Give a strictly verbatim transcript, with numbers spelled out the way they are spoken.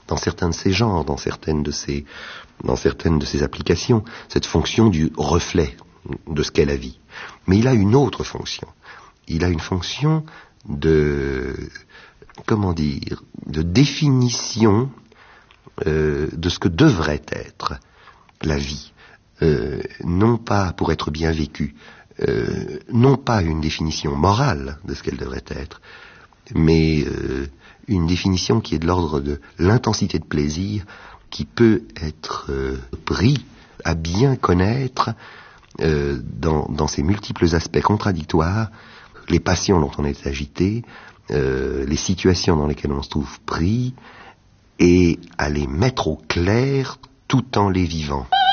dans certains de ses genres, dans certaines de ses, dans certaines de ses applications, cette fonction du reflet de ce qu'est la vie. Mais il a une autre fonction. Il a une fonction de, comment dire, de définition euh, de ce que devrait être la vie. Euh, non pas pour être bien vécue, euh, non pas une définition morale de ce qu'elle devrait être, mais euh, une définition qui est de l'ordre de l'intensité de plaisir qui peut être euh, pris à bien connaître euh, dans, dans ses multiples aspects contradictoires, les passions dont on est agité, euh, les situations dans lesquelles on se trouve pris, et à les mettre au clair tout en les vivant.